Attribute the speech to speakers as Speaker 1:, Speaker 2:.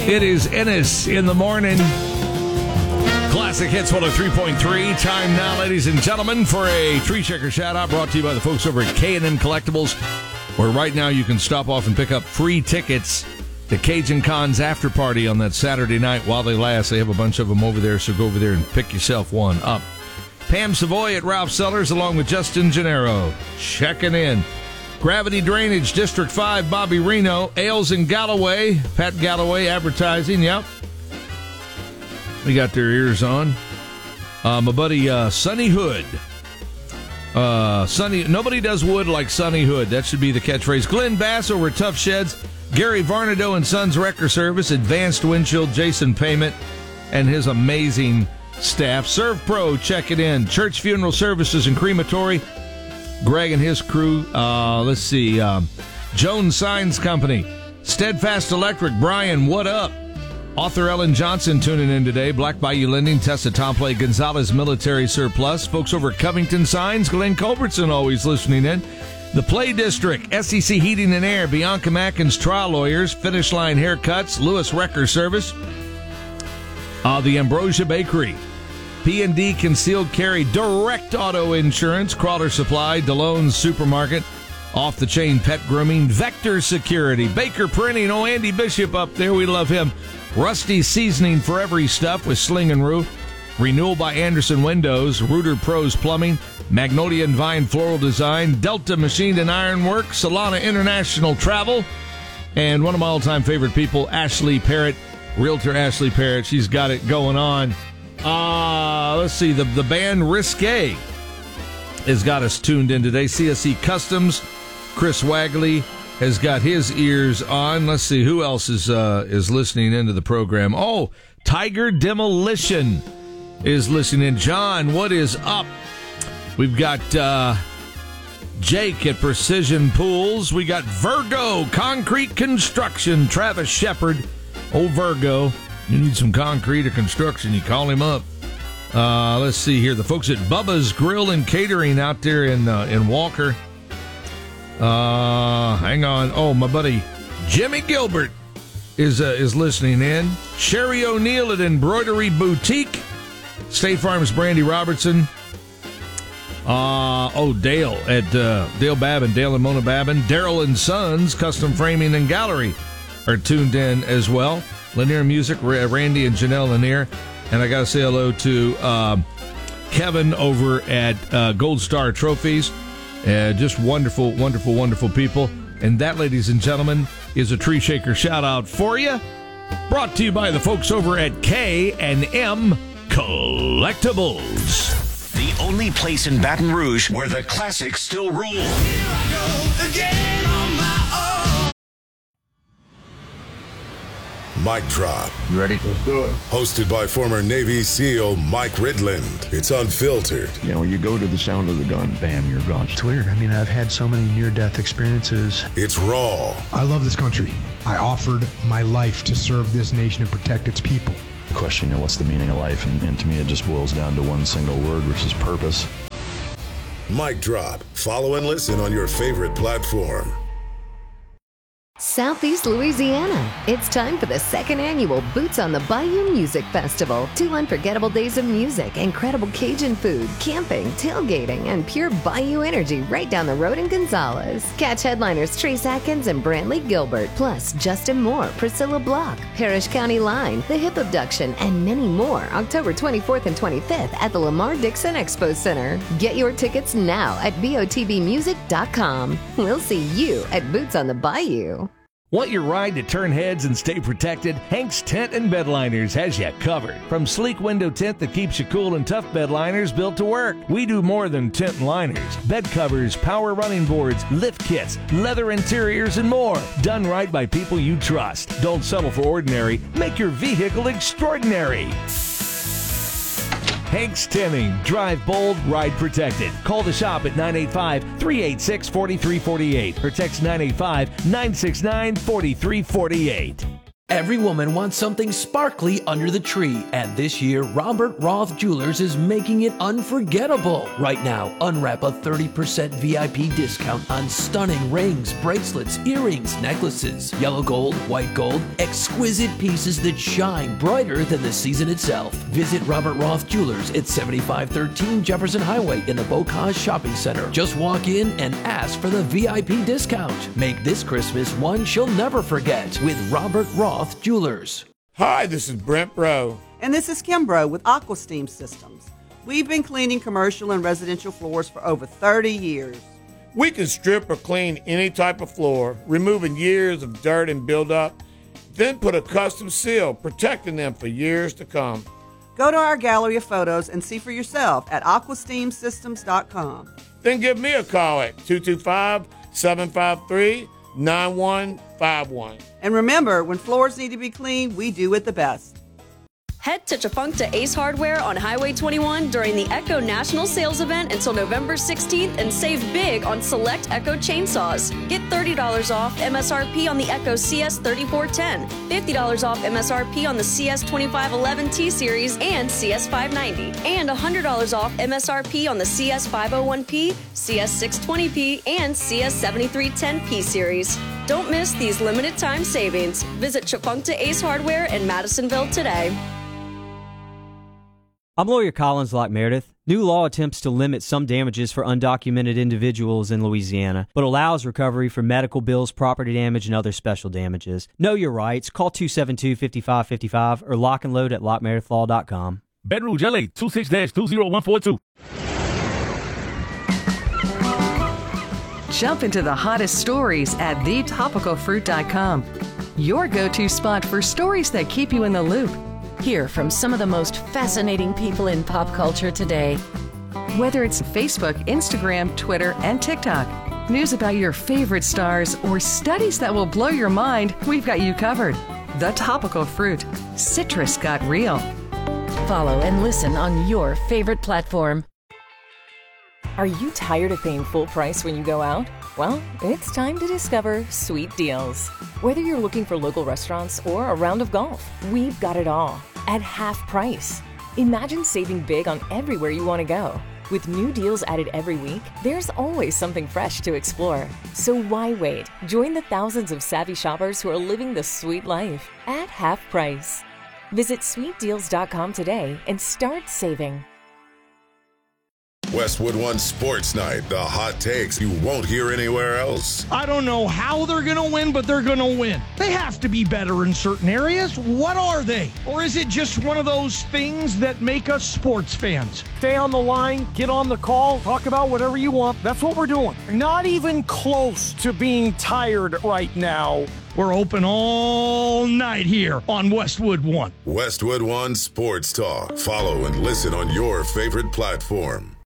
Speaker 1: It is Ennis in the morning. Classic Hits 103.3. Time now, ladies and gentlemen, for a Tree Shaker shout-out brought to you by the folks over at K&N Collectibles, where right now you can stop off and pick up free tickets to Cajun Con's after party on that Saturday night while they last. They have a bunch of them over there, so go over there and pick yourself one up. Pam Savoy at Ralph Sellers along with Justin Gennaro checking in. Gravity Drainage, District 5, Bobby Reno. Ailes in Galloway, Pat Galloway advertising, yep. We got their ears on. My buddy Sonny Hood. Nobody does wood like Sonny Hood. That should be the catchphrase. Glenn Bass over at Tough Sheds. Gary Varnado and Sons Wrecker Service. Advanced Windshield, Jason Payment, and his amazing staff. Serve Pro, check it in. Church Funeral Services and Crematory. Greg and his crew. Let's see. Jones Signs Company. Steadfast Electric. Brian, what up? Author Ellen Johnson tuning in today. Black Bayou Lending. Tessa Tomplay. Gonzalez Military Surplus. Folks over at Covington Signs. Glenn Culbertson always listening in. The Play District. SEC Heating and Air. Bianca Mackins Trial Lawyers. Finish Line Haircuts. Lewis Wrecker Service. The Ambrosia Bakery. P&D Concealed Carry, Direct Auto Insurance, Crawler Supply, DeLone's Supermarket, Off the Chain Pet Grooming, Vector Security, Baker Printing, Andy Bishop up there, we love him. Rusty Seasoning for Every Stuff with Sling and Roof, Renewal by Anderson Windows, Rooter Pros Plumbing, Magnolia and Vine Floral Design, Delta Machined and Iron Work, Solana International Travel, and one of my all-time favorite people, Ashley Parrott, Realtor Ashley Parrott. She's got it going on. Let's see, the band Risque has got us tuned in today. CSC Customs, Chris Wagley has got his ears on. Let's see, who else is listening into the program? Oh, Tiger Demolition is listening in. John, what is up? We've got Jake at Precision Pools. We got Virgo Concrete Construction, Travis Shepard. Oh, Virgo. You need some concrete or construction, you call him up. Let's see here. The folks at Bubba's Grill and Catering out there in Walker. Hang on. Oh, my buddy Jimmy Gilbert is listening in. Sherry O'Neill at Embroidery Boutique. State Farm's Brandy Robertson. Dale at Dale Babin, Dale and Mona Babin. Daryl and Sons Custom Framing and Gallery are tuned in as well. Lanier Music, Randy and Janelle Lanier. And I got to say hello to Kevin over at Gold Star Trophies. Just wonderful, wonderful, wonderful people. And that, ladies and gentlemen, is a Tree Shaker shout-out for you. Brought to you by the folks over at K&M Collectibles.
Speaker 2: The only place in Baton Rouge where the classics still rule. Here I go again on my own.
Speaker 3: Mic Drop.
Speaker 4: You ready? Let's do it.
Speaker 3: Hosted by former Navy SEAL Mike Ridland. It's unfiltered.
Speaker 4: You know, when you go to the sound of the gun, bam, you're gone.
Speaker 5: It's weird. I mean, I've had so many near-death experiences.
Speaker 3: It's raw.
Speaker 6: I love this country. I offered my life to serve this nation and protect its people.
Speaker 4: The question, what's the meaning of life? And to me, it just boils down to one single word, which is purpose.
Speaker 3: Mic Drop. Follow and listen on your favorite platform.
Speaker 7: Southeast Louisiana. It's time for the second annual Boots on the Bayou Music Festival. 2 unforgettable days of music, incredible Cajun food, camping, tailgating, and pure Bayou energy right down the road in Gonzales. Catch headliners Trace Atkins and Brantley Gilbert, plus Justin Moore, Priscilla Block, Parrish County Line, The Hip Abduction, and many more. October 24th and 25th at the Lamar Dixon Expo Center. Get your tickets now at botbmusic.com. We'll see you at Boots on the Bayou.
Speaker 1: Want your ride to turn heads and stay protected? Hank's Tent and Bedliners has you covered. From sleek window tint that keeps you cool and tough bedliners built to work. We do more than tent and liners. Bed covers, power running boards, lift kits, leather interiors, and more. Done right by people you trust. Don't settle for ordinary. Make your vehicle extraordinary. Hank's Tinning. Drive bold, ride protected. Call the shop at 985-386-4348 or text 985-969-4348.
Speaker 8: Every woman wants something sparkly under the tree, and this year, Robert Roth Jewelers is making it unforgettable. Right now, unwrap a 30% VIP discount on stunning rings, bracelets, earrings, necklaces, yellow gold, white gold, exquisite pieces that shine brighter than the season itself. Visit Robert Roth Jewelers at 7513 Jefferson Highway in the Bocage Shopping Center. Just walk in and ask for the VIP discount. Make this Christmas one she'll never forget with Robert Roth Jewelers.
Speaker 9: Hi, this is Brent Bro.
Speaker 10: And this is Kim Bro with AquaSteam Systems. We've been cleaning commercial and residential floors for over 30 years.
Speaker 9: We can strip or clean any type of floor, removing years of dirt and buildup, then put a custom seal, protecting them for years to come.
Speaker 10: Go to our gallery of photos and see for yourself at aquasteamsystems.com.
Speaker 9: Then give me a call at 225-753-9151.
Speaker 10: And remember, when floors need to be cleaned, we do it the best.
Speaker 11: Head to Chafuncta Ace Hardware on Highway 21 during the Echo National Sales Event until November 16th and save big on select Echo chainsaws. Get $30 off MSRP on the Echo CS 3410, $50 off MSRP on the CS 2511 T-Series and CS 590, and $100 off MSRP on the CS 501P, CS 620P, and CS 7310P Series. Don't miss these limited time savings. Visit Chafuncta Ace Hardware in Madisonville today.
Speaker 12: I'm lawyer Collins Locke Meredith. New law attempts to limit some damages for undocumented individuals in Louisiana, but allows recovery for medical bills, property damage, and other special damages. Know your rights. Call 272-5555 or lock and load at lockmeredithlaw.com.
Speaker 13: Baton Rouge, LA, 26-20142.
Speaker 14: Jump into the hottest stories at thetopicalfruit.com. Your go-to spot for stories that keep you in the loop. Hear from some of the most fascinating people in pop culture today. Whether it's Facebook, Instagram, Twitter, and TikTok, news about your favorite stars, or studies that will blow your mind, we've got you covered. The Topical Fruit. Citrus got real.
Speaker 15: Follow and listen on your favorite platform. Are you tired of paying full price when you go out? Well, it's time to discover Sweet Deals. Whether you're looking for local restaurants or a round of golf, we've got it all at half price. Imagine saving big on everywhere you want to go. With new deals added every week, there's always something fresh to explore. So why wait? Join the thousands of savvy shoppers who are living the sweet life at half price. Visit sweetdeals.com today and start saving.
Speaker 3: Westwood One Sports Night, the hot takes you won't hear anywhere else.
Speaker 16: I don't know how they're going to win, but they're going to win. They have to be better in certain areas. What are they? Or is it just one of those things that make us sports fans? Stay on the line, get on the call, talk about whatever you want. That's what we're doing. Not even close to being tired right now. We're open all night here on Westwood One.
Speaker 3: Westwood One Sports Talk. Follow and listen on your favorite platform.